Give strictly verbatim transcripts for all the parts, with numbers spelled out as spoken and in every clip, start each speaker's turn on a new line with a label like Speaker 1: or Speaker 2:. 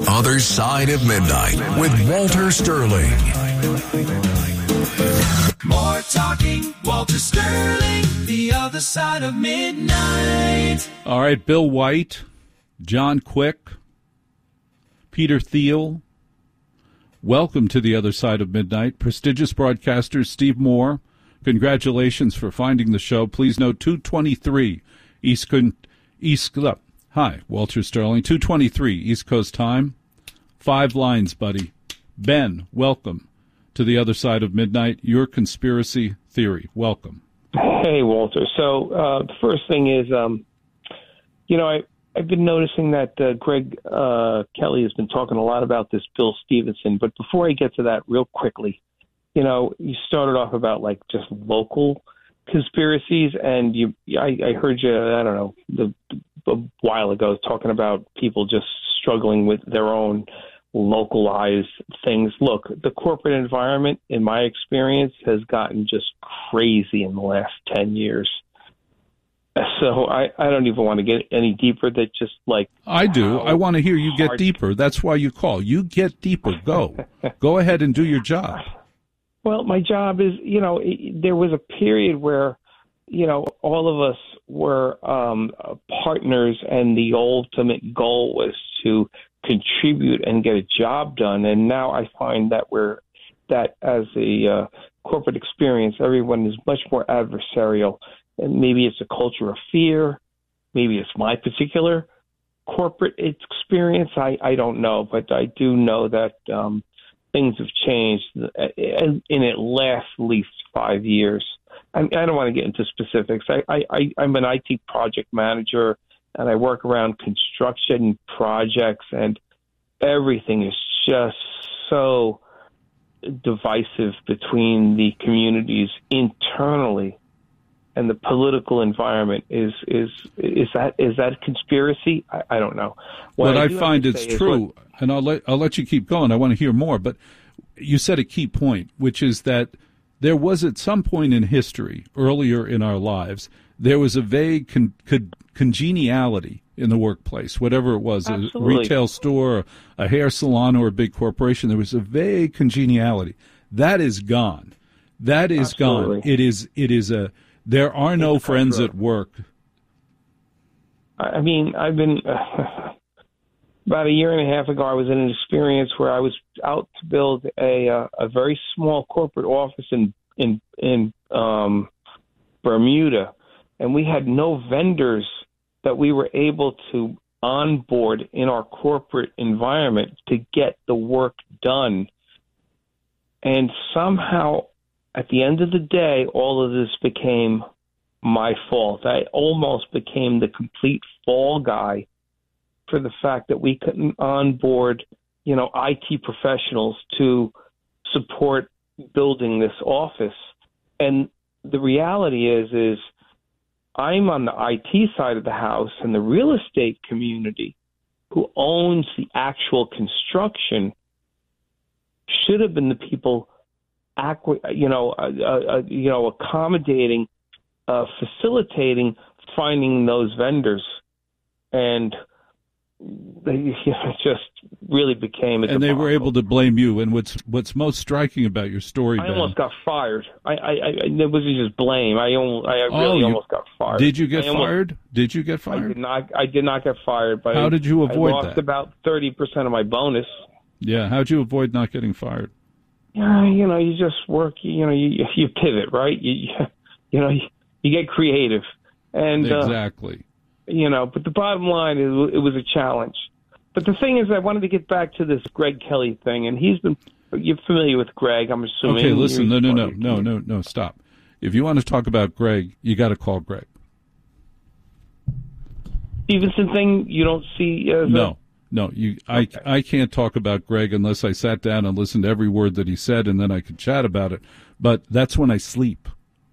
Speaker 1: Other Side of Midnight with Walter Sterling.
Speaker 2: More talking, Walter Sterling, The Other Side of Midnight.
Speaker 3: All right, Bill White, John Quick, Peter Thiel, welcome to The Other Side of Midnight. Prestigious broadcaster Steve Moore, congratulations for finding the show. Please note two twenty-three East Coast, East, uh, hi, Walter Sterling, two twenty-three East Coast time. Five lines, buddy. Ben, welcome to The Other Side of Midnight, your conspiracy theory. Welcome.
Speaker 4: Hey, Walter. So uh, the first thing is, um, you know, I, I've been noticing that uh, Greg uh, Kelly has been talking a lot about this Bill Stevenson. But before I get to that real quickly, you know, you started off about like just local conspiracies, and you, I, I heard you, I don't know, the, a while ago talking about people just struggling with their own localized things. Look, the corporate environment, in my experience, has gotten just crazy in the last ten years. So I, I don't even want to get any deeper. That just like
Speaker 3: I do. I want to hear you get deeper. That's why you call. You get deeper. Go. Go ahead and do your job.
Speaker 4: Well, my job is, you know, it, there was a period where, you know, all of us were um, partners, and the ultimate goal was to contribute and get a job done. And now I find that we're that as a uh, corporate experience, everyone is much more adversarial. And maybe it's a culture of fear. Maybe it's my particular corporate experience. I, I don't know, but I do know that um, things have changed in, in at last least five years. I, I don't want to get into specifics. I, I, I'm an I T project manager, and I work around construction projects, and everything is just so divisive between the communities internally, and the political environment is is is that is that a conspiracy? I, I don't know. What
Speaker 3: But I,
Speaker 4: I
Speaker 3: find it's true, what, and I'll let I'll let you keep going. I want to hear more, but you said a key point, which is that there was at some point in history, earlier in our lives, there was a vague con- con- congeniality in the workplace, whatever it was,
Speaker 4: Absolutely.
Speaker 3: a retail store, a hair salon, or a big corporation. There was a vague congeniality. That is gone. That is
Speaker 4: Absolutely.
Speaker 3: gone. It is. It is a. There are no
Speaker 4: it's
Speaker 3: friends at work.
Speaker 4: I mean, I've been uh, about a year and a half ago. I was in an experience where I was out to build a uh, a very small corporate office in in in um, Bermuda, and we had no vendors that we were able to onboard in our corporate environment to get the work done. And somehow, at the end of the day, all of this became my fault. I almost became the complete fall guy for the fact that we couldn't onboard, you know, I T professionals to support building this office. And the reality is, is I'm on the I T side of the house, and the real estate community who owns the actual construction should have been the people, you know, uh, uh, you know, accommodating, uh, facilitating, finding those vendors, and they you know, just really became a
Speaker 3: And they
Speaker 4: debacle.
Speaker 3: were able to blame you. And what's what's most striking about your story,
Speaker 4: I
Speaker 3: Ben,
Speaker 4: almost got fired. I, I, I it wasn't just blame. I, almost, I really
Speaker 3: Oh, you-
Speaker 4: almost got fired.
Speaker 3: did you get
Speaker 4: I almost-
Speaker 3: fired? Did you get
Speaker 4: I
Speaker 3: fired?
Speaker 4: did not. I did not get fired. But
Speaker 3: How did you avoid
Speaker 4: I lost
Speaker 3: that?
Speaker 4: about thirty percent of my bonus.
Speaker 3: Yeah. How'd you avoid not getting fired?
Speaker 4: Yeah, you know, you just work. You know, you you pivot, right? You you know, you, you get creative, and uh,
Speaker 3: Exactly.
Speaker 4: you know. But the bottom line is, it was a challenge. But the thing is, I wanted to get back to this Greg Kelly thing, and he's been. You're familiar with Greg, I'm assuming.
Speaker 3: Okay, listen. No,
Speaker 4: You're-
Speaker 3: no, no, no, no, no. Stop. If you want to talk about Greg, you got to call Greg.
Speaker 4: Stevenson thing, you don't see as a-
Speaker 3: No, no. You, I,
Speaker 4: Okay.
Speaker 3: I can't talk about Greg unless I sat down and listened to every word that he said, and then I could chat about it. But that's when I sleep.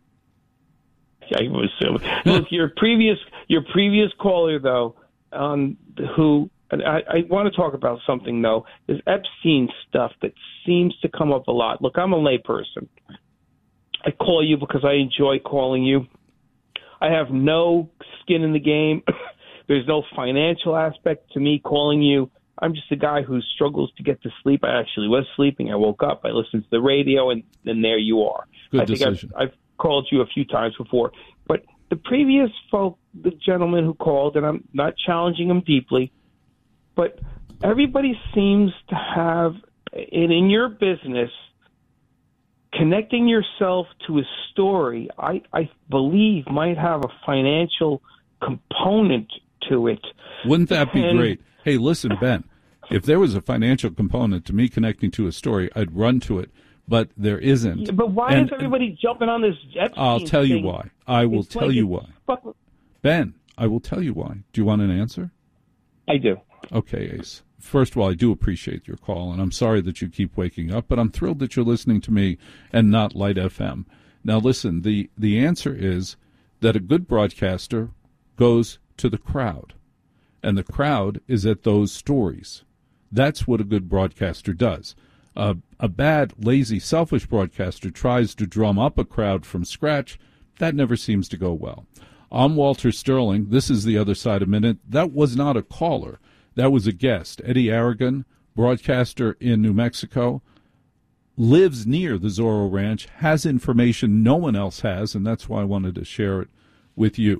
Speaker 4: I was assuming. Look, your previous your previous caller though, um, who and I, I want to talk about something though, is Epstein stuff that seems to come up a lot. Look, I'm a layperson. I call you because I enjoy calling you. I have no skin in the game. There's no financial aspect to me calling you. I'm just a guy who struggles to get to sleep. I actually was sleeping. I woke up. I listened to the radio, and then there you are.
Speaker 3: Good
Speaker 4: I think
Speaker 3: decision.
Speaker 4: I've, I've called you a few times before. But the previous folk, the gentleman who called, and I'm not challenging him deeply, but everybody seems to have, and in your business, connecting yourself to a story, I, I believe, might have a financial component to it.
Speaker 3: Wouldn't that be
Speaker 4: And-
Speaker 3: great? Hey, listen, Ben, if there was a financial component to me connecting to a story, I'd run to it, but there isn't.
Speaker 4: Yeah, but why
Speaker 3: And-
Speaker 4: is everybody jumping on this Epstein
Speaker 3: I'll tell you
Speaker 4: thing?
Speaker 3: why. I will
Speaker 4: It's
Speaker 3: tell
Speaker 4: like
Speaker 3: you
Speaker 4: it's
Speaker 3: why.
Speaker 4: fuck-
Speaker 3: Ben, I will tell you why. Do you want an answer?
Speaker 4: I do.
Speaker 3: Okay, Ace. First of all, I do appreciate your call, and I'm sorry that you keep waking up, but I'm thrilled that you're listening to me and not Light F M. Now, listen, the, the answer is that a good broadcaster goes to the crowd, and the crowd is at those stories. That's what a good broadcaster does. Uh, a bad, lazy, selfish broadcaster tries to drum up a crowd from scratch. That never seems to go well. I'm Walter Sterling. This is The Other Side of Minute. That was not a caller. That was a guest. Eddie Aragon, broadcaster in New Mexico, lives near the Zorro Ranch, has information no one else has, and that's why I wanted to share it with you.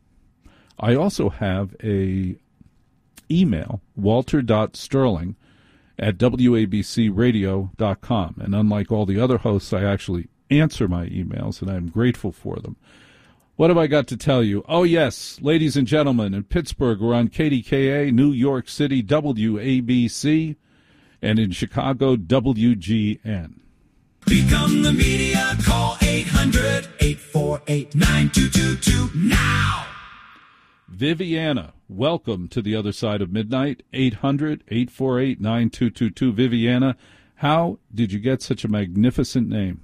Speaker 3: I also have a email, walter.sterling at w a b c radio dot com. And unlike all the other hosts, I actually answer my emails, and I'm grateful for them. What have I got to tell you? Oh, yes, ladies and gentlemen, in Pittsburgh, we're on K D K A, New York City, W A B C, and in Chicago, W G N.
Speaker 2: Become the media. Call eight hundred, eight four eight, nine two two two now.
Speaker 3: Viviana, welcome to The Other Side of Midnight, eight hundred, eight four eight, nine two two two. Viviana, how did you get such a magnificent name?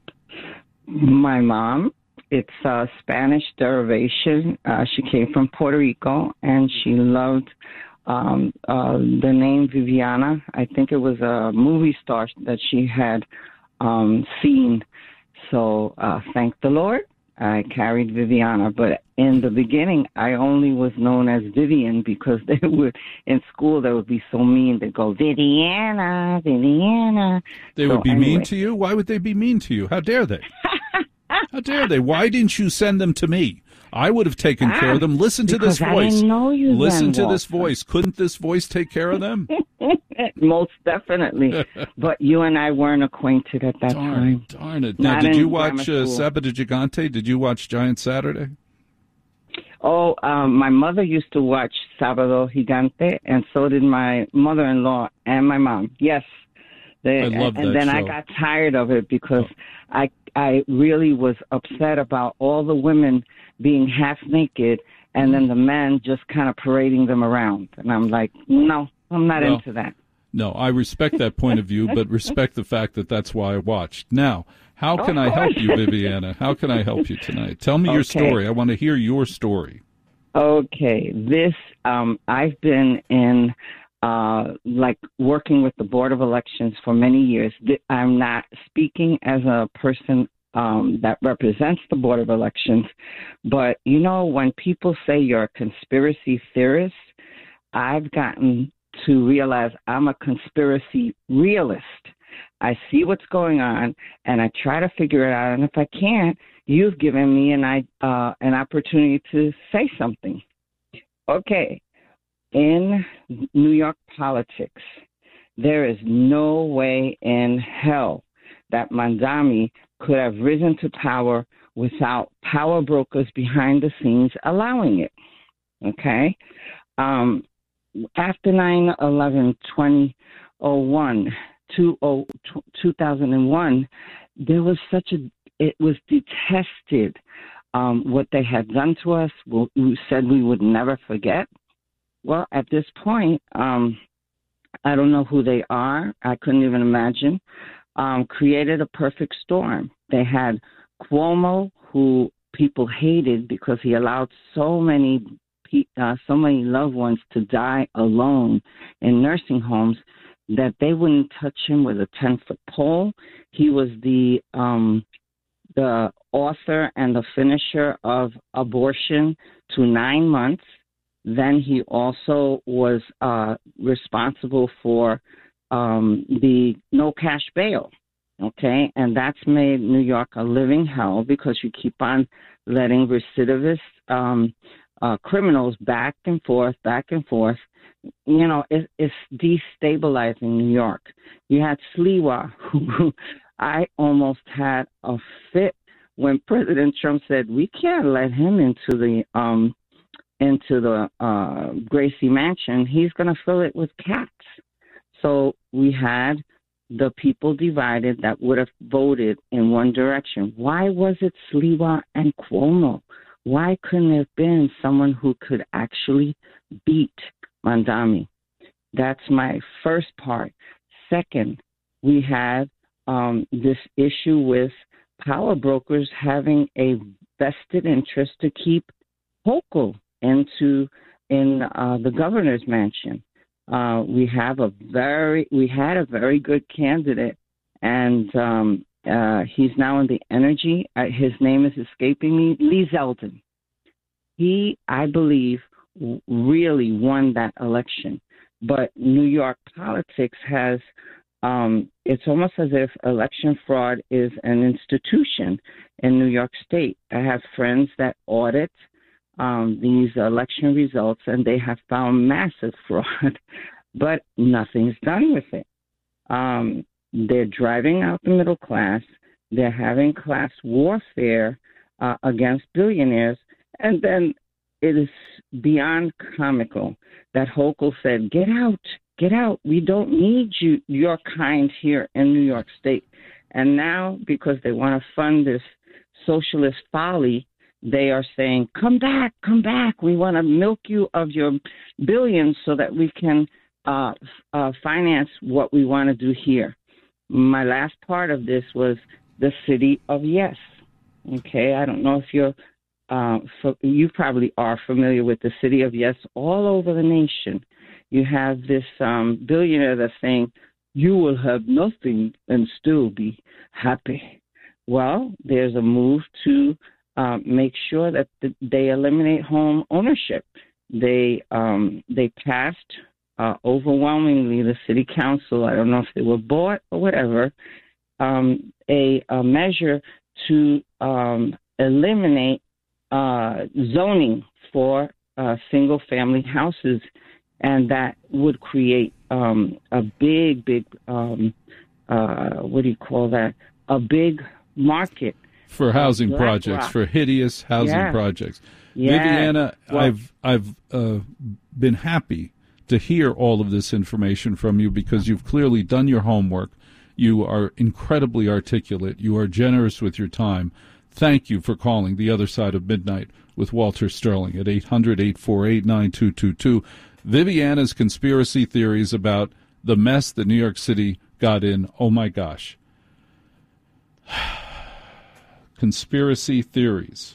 Speaker 5: My mom. It's a Spanish derivation. Uh, she came from Puerto Rico, and she loved um, uh, the name Viviana. I think it was a movie star that she had um, seen. So uh, thank the Lord, I carried Viviana. But in the beginning, I only was known as Vivian because they would, in school, they would be so mean. They'd go, Viviana, Viviana.
Speaker 3: They
Speaker 5: So
Speaker 3: would be
Speaker 5: anyway.
Speaker 3: mean to you? Why would they be mean to you? How dare they? How dare they? Why didn't you send them to me? I would have taken
Speaker 5: Ah,
Speaker 3: care of them. Listen to this
Speaker 5: because I
Speaker 3: voice.
Speaker 5: didn't know you
Speaker 3: Listen
Speaker 5: then,
Speaker 3: to this
Speaker 5: Walter.
Speaker 3: voice. Couldn't this voice take care of them?
Speaker 5: Most definitely. But you and I weren't acquainted at that
Speaker 3: Darn,
Speaker 5: time.
Speaker 3: darn it. Now,
Speaker 5: Not
Speaker 3: did
Speaker 5: in
Speaker 3: you watch
Speaker 5: grammar
Speaker 3: uh,
Speaker 5: school.
Speaker 3: Sábado Gigante? Did you watch Giant Saturday?
Speaker 5: Oh, um, my mother used to watch Sábado Gigante, and so did my mother-in-law and my mom. Yes. They,
Speaker 3: I love
Speaker 5: and
Speaker 3: that
Speaker 5: then I
Speaker 3: show.
Speaker 5: got tired of it because I I really was upset about all the women being half naked and then the men just kind of parading them around. And I'm like, no, I'm not
Speaker 3: Well,
Speaker 5: into that.
Speaker 3: No, I respect that point of view, but respect the fact that that's why I watched. Now, how can
Speaker 5: Of
Speaker 3: I help
Speaker 5: course.
Speaker 3: you, Viviana? How can I help you tonight? Tell me your
Speaker 5: Okay.
Speaker 3: story. I want to hear your story.
Speaker 5: Okay, this um, I've been in uh, like working with the Board of Elections for many years. Th- I'm not speaking as a person um, that represents the Board of Elections, but you know when people say you're a conspiracy theorist, I've gotten to realize I'm a conspiracy realist. I see what's going on and I try to figure it out, and if I can't, you've given me an I uh, an opportunity to say something. Okay, in New York politics, there is no way in hell that Mandami could have risen to power without power brokers behind the scenes allowing it. Okay, um, after nine eleven, twenty oh one, two thousand one, there was such a it was detested um, what they had done to us. We, we said we would never forget. Well, at this point, um, I don't know who they are. I couldn't even imagine. Um, created a perfect storm. They had Cuomo, who people hated because he allowed so many pe- uh, so many loved ones to die alone in nursing homes that they wouldn't touch him with a ten-foot pole. He was the um, the author and the finisher of abortion to nine months. Then he also was uh, responsible for um, the no cash bail. Okay, and that's made New York a living hell because you keep on letting recidivist um, uh, criminals back and forth, back and forth. You know, it, it's destabilizing New York. You had Sliwa, who I almost had a fit when President Trump said we can't let him into the um, into the uh, Gracie Mansion. He's going to fill it with cats. So we had the people divided that would have voted in one direction. Why was it Sliwa and Cuomo? Why couldn't it have been someone who could actually beat Mamdani? That's my first part. Second, we had um, this issue with power brokers having a vested interest to keep Hochul into in uh, the governor's mansion. Uh, we have a very, we had a very good candidate, and um, uh, he's now in the energy. Uh, his name is escaping me. Lee Zeldin. He, I believe, w- really won that election. But New York politics has, um, it's almost as if election fraud is an institution in New York State. I have friends that audit Um, these election results, and they have found massive fraud, but nothing's done with it. Um, they're driving out the middle class. They're having class warfare uh, against billionaires, and then it is beyond comical that Hochul said, "Get out, get out. We don't need you, your kind here in New York State." And now, because they want to fund this socialist folly, they are saying, come back, come back. We want to milk you of your billions so that we can uh, uh, finance what we want to do here. My last part of this was the city of yes. Okay, I don't know if you're, uh, so you probably are familiar with the city of yes all over the nation. You have this um, billionaire that's saying, you will have nothing and still be happy. Well, there's a move to Uh, make sure that th- they eliminate home ownership. They um, they passed uh, overwhelmingly the city council. I don't know if they were bought or whatever. Um, a, a measure to um, eliminate uh, zoning for uh, single family houses, and that would create um, a big, big um, uh, what do you call that? A big market.
Speaker 3: For housing
Speaker 5: Black
Speaker 3: projects,
Speaker 5: Rock.
Speaker 3: for hideous housing
Speaker 5: Yeah.
Speaker 3: projects.
Speaker 5: Yeah.
Speaker 3: Viviana,
Speaker 5: Well-
Speaker 3: I've I've uh, been happy to hear all of this information from you because you've clearly done your homework. You are incredibly articulate. You are generous with your time. Thank you for calling The Other Side of Midnight with Walter Sterling at eight hundred, eight four eight, nine two two two. Viviana's conspiracy theories about the mess that New York City got in. Oh, my gosh. Conspiracy theories.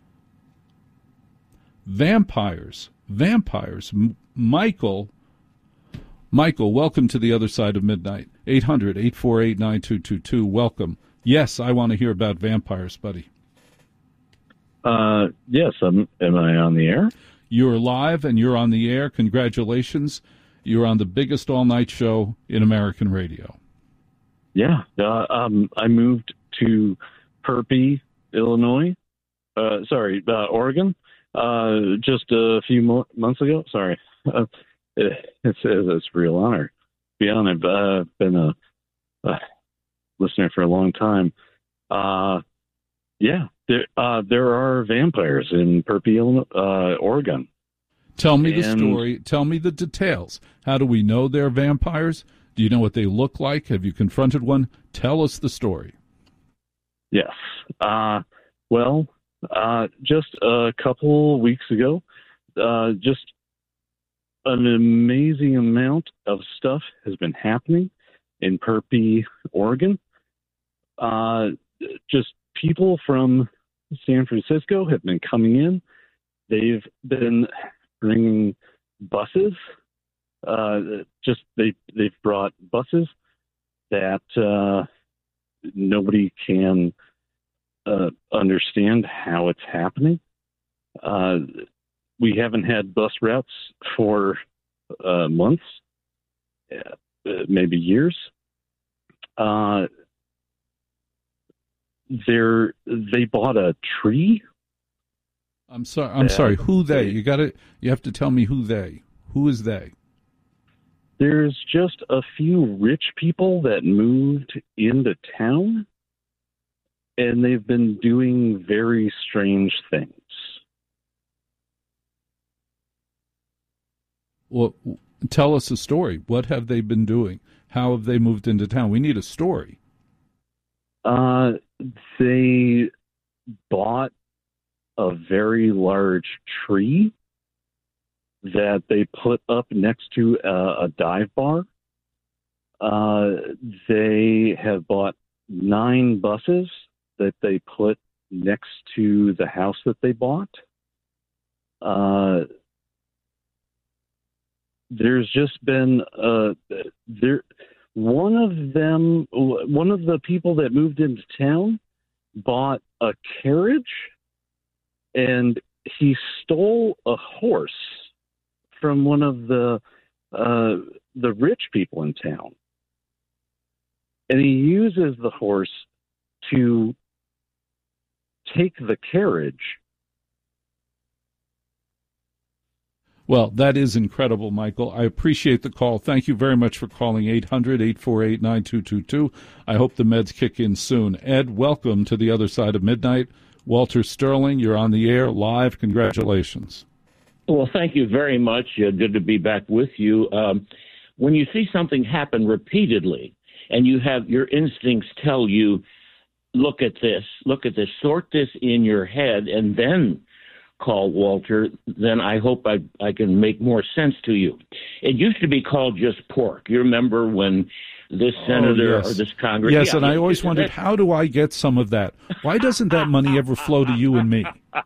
Speaker 3: Vampires. Vampires. M- Michael. Michael, welcome to The Other Side of Midnight. eight hundred, eight four eight, nine two two two. Welcome. Yes, I want to hear about vampires, buddy.
Speaker 6: Uh, yes, I'm, am I on the air?
Speaker 3: You're live and you're on the air. Congratulations. You're on the biggest all-night show in American radio.
Speaker 6: Yeah. Uh, um, I moved to Perpy, Illinois. Uh, sorry, uh, Oregon. Uh, just a few mo- months ago. Sorry, uh, it, it's, it's a real honor to be on. I've uh, been a, a listener for a long time. Uh, yeah, there uh, there are vampires in Perpy, Illinois, uh, Oregon.
Speaker 3: Tell me the
Speaker 6: And-
Speaker 3: story. Tell me the details. How do we know they're vampires? Do you know what they look like? Have you confronted one? Tell us the story.
Speaker 6: Yes. Uh, well, uh, just a couple weeks ago, uh, just an amazing amount of stuff has been happening in Perpy, Oregon. Uh, just people from San Francisco have been coming in. They've been bringing buses. Uh, just they they've brought buses that uh, nobody can uh, understand how it's happening. Uh, we haven't had bus routes for uh, months, uh, maybe years. Uh, they're, they bought a tree.
Speaker 3: I'm sorry. I'm sorry. Who they? You got to. You have to tell me who they. Who is they?
Speaker 6: There's just a few rich people that moved into town, and they've been doing very strange things.
Speaker 3: Well, tell us a story. What have they been doing? How have they moved into town? We need a story.
Speaker 6: Uh, they bought a very large tree that they put up next to a, a dive bar. Uh, they have bought nine buses that they put next to the house that they bought. Uh, there's just been uh, there. One of them, one of the people that moved into town, bought a carriage, and he stole a horse from one of the uh, the rich people in town, and he uses the horse to take the carriage.
Speaker 3: Well, that is incredible, Michael. I appreciate the call. Thank you very much for calling eight hundred, eight four eight, nine two two two. I hope the meds kick in soon. Ed, welcome to the other side of midnight. Walter Sterling, you're on the air live. Congratulations.
Speaker 7: Well, thank you very much. Uh, good to be back with you. Um, when you see something happen repeatedly and you have your instincts tell you, look at this, look at this, sort this in your head, and then call Walter, then I hope I, I can make more sense to you. It used to be called just pork. You remember when this senator
Speaker 3: oh, yes.
Speaker 7: or this Congress...
Speaker 3: Yes,
Speaker 7: yeah,
Speaker 3: and I
Speaker 7: it,
Speaker 3: always
Speaker 7: it,
Speaker 3: wondered,
Speaker 7: that,
Speaker 3: how do I get some of that? Why doesn't that money ever flow to you and me?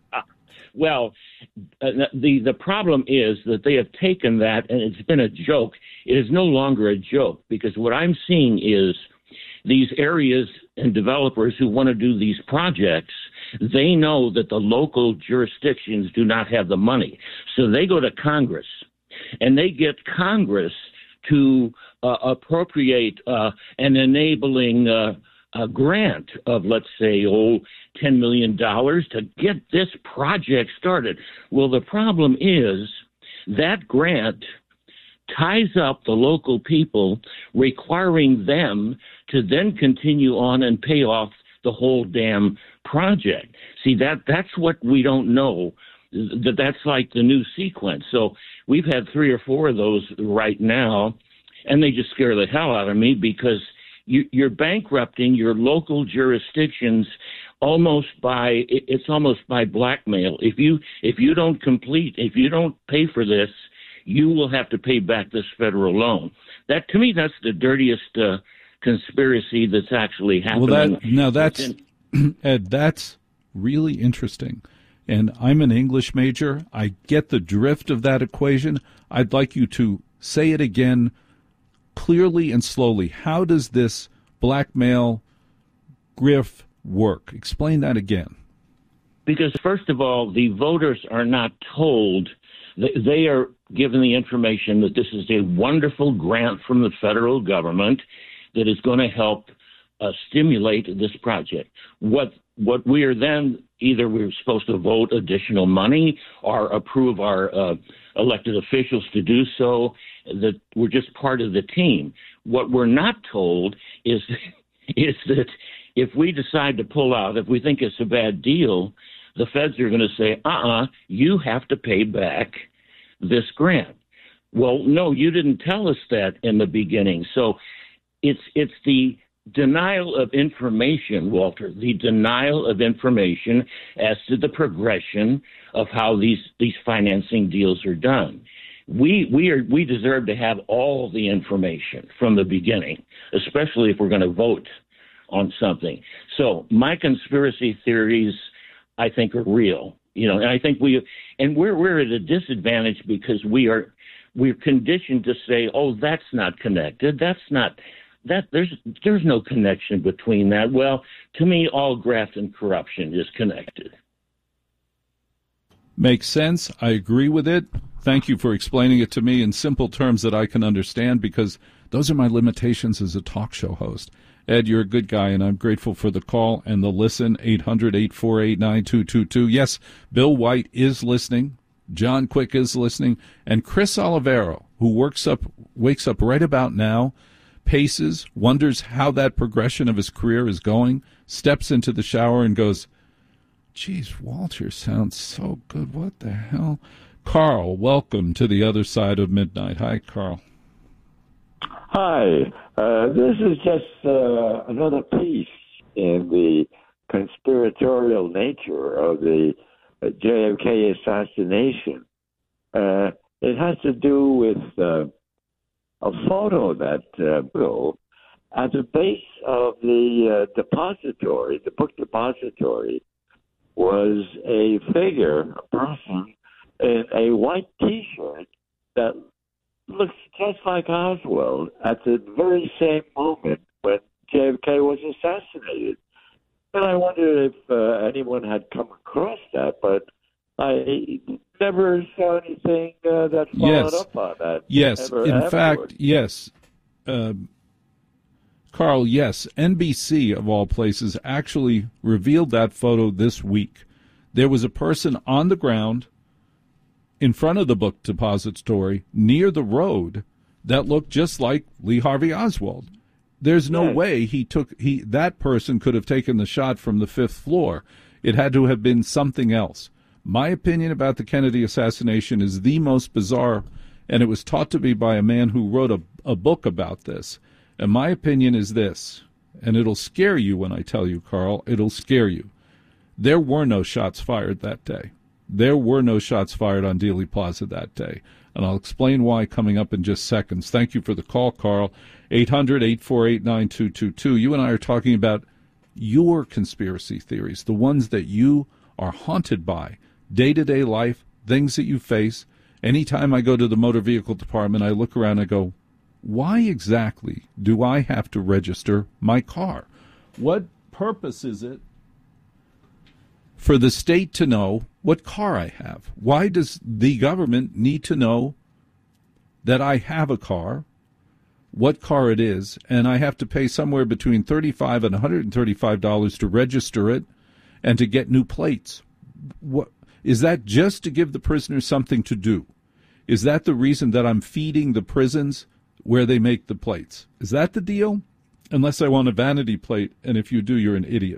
Speaker 7: Well, uh, the, the problem is that they have taken that, and it's been a joke. It is no longer a joke, because what I'm seeing is these areas and developers who want to do these projects, they know that the local jurisdictions do not have the money. So they go to Congress, and they get Congress to uh, appropriate uh, an enabling uh, a grant of, let's say, oh, ten million dollars to get this project started. Well, the problem is that grant ties up the local people, requiring them to then continue on and pay off the whole damn project. See, that that's what we don't know. That that's like the new sequence. So we've had three or four of those right now, and they just scare the hell out of me, because you, you're bankrupting your local jurisdictions almost by it's almost by blackmail. If you if you don't complete, if you don't pay for this, you will have to pay back this federal loan. That, to me, that's the dirtiest uh, conspiracy that's actually happening.
Speaker 3: Well, that, now that's,
Speaker 7: within-
Speaker 3: Ed, that's really interesting. And I'm an English major. I get the drift of that equation. I'd like you to say it again clearly and slowly. How does this blackmail grift work? Explain that again.
Speaker 7: Because, first of all, the voters are not told. They are given the information that this is a wonderful grant from the federal government that is going to help uh, stimulate this project. What what we are then, either we're supposed to vote additional money or approve our uh, elected officials to do so, that we're just part of the team. What we're not told is, is that if we decide to pull out, if we think it's a bad deal, the feds are going to say, uh-uh, you have to pay back this grant. Well, no, you didn't tell us that in the beginning. So it's it's the denial of information, Walter, the denial of information as to the progression of how these, these financing deals are done. We we are we deserve to have all the information from the beginning, especially if we're going to vote on something. So my conspiracy theories, I think, are real. You know, and I think we and we're we're at a disadvantage because we are we're conditioned to say, oh, that's not connected. That's not that there's there's no connection between that. Well, to me, all graft and corruption is connected.
Speaker 3: Makes sense. I agree with it. Thank you for explaining it to me in simple terms that I can understand, because those are my limitations as a talk show host. Ed, you're a good guy, and I'm grateful for the call and the listen. eight hundred, eight four eight, nine two two two. Yes, Bill White is listening. John Quick is listening. And Chris Olivero, who works up, wakes up right about now, paces, wonders how that progression of his career is going, steps into the shower and goes, geez, Walter sounds so good. What the hell? Carl, welcome to the other side of midnight. Hi, Carl.
Speaker 8: Hi. Uh, this is just uh, another piece in the conspiratorial nature of the uh, J F K assassination. Uh, it has to do with uh, a photo that uh, Bill, at the base of the uh, depository, the book depository, was a figure, a person, in a white T-shirt that looks just like Oswald at the very same moment when J F K was assassinated. And I wondered if uh, anyone had come across that, but I never saw anything uh, that followed
Speaker 3: yes.
Speaker 8: up on that.
Speaker 3: Yes,
Speaker 8: ever,
Speaker 3: in
Speaker 8: afterward.
Speaker 3: fact, yes. Uh, Carl, yes, N B C, of all places, actually revealed that photo this week. There was a person on the ground in front of the book depository near the road that looked just like Lee Harvey Oswald. There's no
Speaker 8: yes.
Speaker 3: way he took he that person could have taken the shot from the fifth floor. It had to have been something else. My opinion about the Kennedy assassination is the most bizarre, and it was taught to me by a man who wrote a, a book about this. And my opinion is this, and it'll scare you when I tell you, Carl, it'll scare you. There were no shots fired that day. There were no shots fired on Dealey Plaza that day. And I'll explain why coming up in just seconds. Thank you for the call, Carl. eight hundred, eight four eight, nine two two two. You and I are talking about your conspiracy theories, the ones that you are haunted by, day-to-day life, things that you face. Anytime I go to the motor vehicle department, I look around and I go, why exactly do I have to register my car? What purpose is it for the state to know what car I have? Why does the government need to know that I have a car, what car it is, and I have to pay somewhere between thirty-five dollars and one hundred thirty-five dollars to register it and to get new plates? What, is that just to give the prisoners something to do? Is that the reason that I'm feeding the prisons where they make the plates? Is that the deal? Unless I want a vanity plate, and if you do, you're an idiot.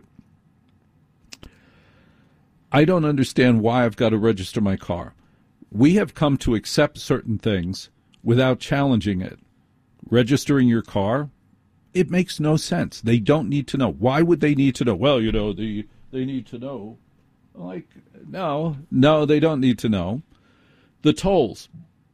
Speaker 3: I don't understand why I've got to register my car. We have come to accept certain things without challenging it. Registering your car, it makes no sense. They don't need to know. Why would they need to know? Well, you know, the they need to know. Like, no, no, they don't need to know. The tolls.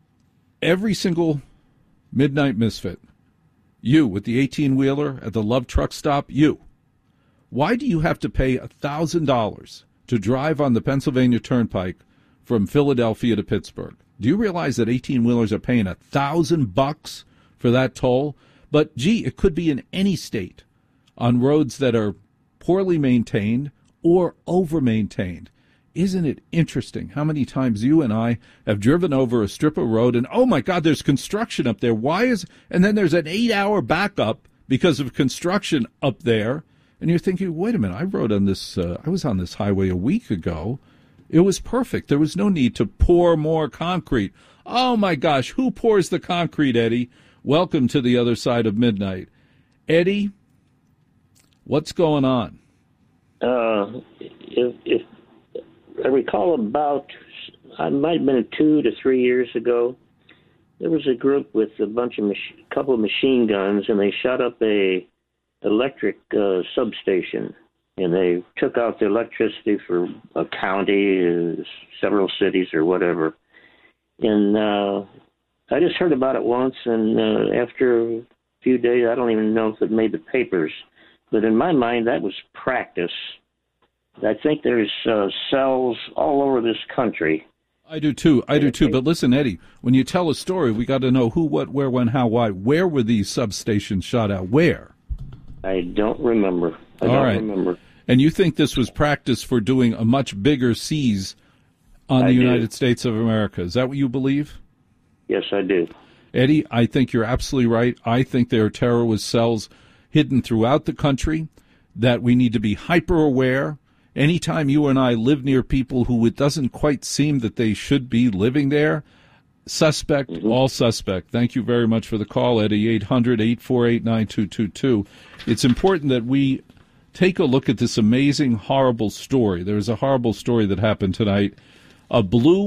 Speaker 3: Every single Midnight Misfit, you with the eighteen-wheeler at the Love Truck Stop, you. Why do you have to pay one thousand dollars to drive on the Pennsylvania Turnpike from Philadelphia to Pittsburgh? Do you realize that eighteen-wheelers are paying a thousand bucks for that toll? But, gee, it could be in any state on roads that are poorly maintained or over-maintained. Isn't it interesting how many times you and I have driven over a strip of road and, oh, my God, there's construction up there. Why is – and then there's an eight-hour backup because of construction up there. And you're thinking, wait a minute, I rode on this uh, – I was on this highway a week ago. It was perfect. There was no need to pour more concrete. Oh, my gosh, who pours the concrete, Eddie? Welcome to the other side of midnight. Eddie, what's going on?
Speaker 9: Uh, if, if I recall about, I might have been two to three years ago, there was a group with a bunch of, mach- couple of machine guns, and they shot up a electric uh, substation, and they took out the electricity for a county, uh, several cities or whatever. And uh, I just heard about it once, and uh, after a few days, I don't even know if it made the papers, but in my mind, that was practice. I think there's uh, cells all over this country.
Speaker 3: I do too. I do too. But listen, Eddie, when you tell a story, we got to know who, what, where, when, how, why. Where were these substations shot at? Where?
Speaker 9: I don't remember. I
Speaker 3: all
Speaker 9: don't
Speaker 3: right.
Speaker 9: remember.
Speaker 3: And you think this was practice for doing a much bigger siege on
Speaker 9: I
Speaker 3: the
Speaker 9: do.
Speaker 3: United States of America. Is that what you believe?
Speaker 9: Yes, I do.
Speaker 3: Eddie, I think you're absolutely right. I think there are terrorist cells hidden throughout the country, that we need to be hyper aware. Anytime you and I live near people who it doesn't quite seem that they should be living there, suspect, mm-hmm. all suspect. Thank you very much for the call, Eddie. eight hundred, eight four eight, nine two two two. It's important that we take a look at this amazing, horrible story. There was a horrible story that happened tonight. A blue